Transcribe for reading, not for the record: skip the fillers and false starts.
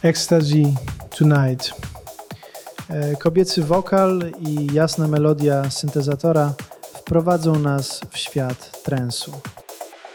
Ecstasy Tonight. Kobiecy wokal i jasna melodia syntezatora wprowadzą nas w świat transu.